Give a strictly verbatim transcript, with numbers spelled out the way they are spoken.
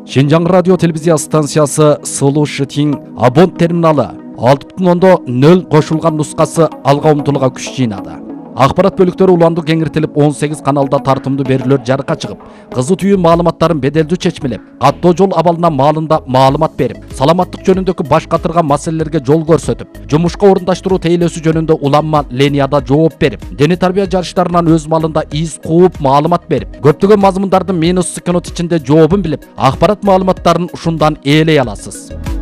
Шинжаң радио телевизия станциясы Сулу Шытин абон терминалы алты бүтін оннан нөл қошылған нұсқасы алға ұмтылуға күш жинады. Ақпарат бөліктері уланды кеңіртіліп он сегиз каналда тартымды берілер жарыққа шығып, қызы түйін маалыматтарын беделді чечмелеп, каттоо жол абалына маалында маалымат беріп, саламаттық жөнүндөгү баш катырган маселелерге жол көрсөтүп, жумушка орундаштыруу тейлөөсү жөнүндө уланма ленияда жооп берип, дене тарбия жарыштарынан өз малында из кууп маалымат берип, көптөгөн мазмундардын минус секунд ичинде жообун билип, акпарат маалыматтарын ушундан ээлей аласыз.